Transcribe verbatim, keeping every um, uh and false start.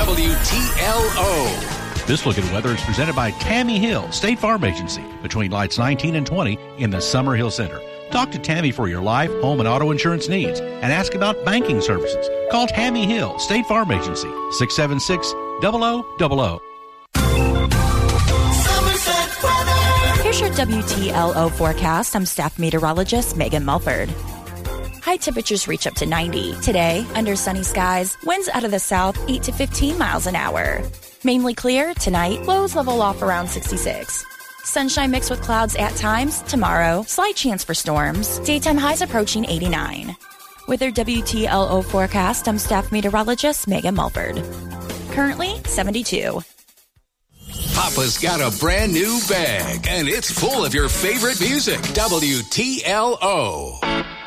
W T L O. This look at weather is presented by Tammy Hill, State Farm Agency, between lights nineteen and twenty in the Summer Hill Center. Talk to Tammy for your life, home, and auto insurance needs and ask about banking services. Call Tammy Hill, State Farm Agency, six seven six, zero zero zero zero. Here's your W T L O forecast. I'm staff meteorologist Megan Mulford. High temperatures reach up to ninety. Today, under sunny skies, winds out of the south eight to fifteen miles an hour. Mainly clear. Tonight, lows level off around sixty-six. Sunshine mixed with clouds at times. Tomorrow, slight chance for storms. Daytime highs approaching eighty-nine. With your W T L O forecast, I'm staff meteorologist Megan Mulford. Currently, seventy-two. Papa's got a brand new bag, and it's full of your favorite music. W T L O.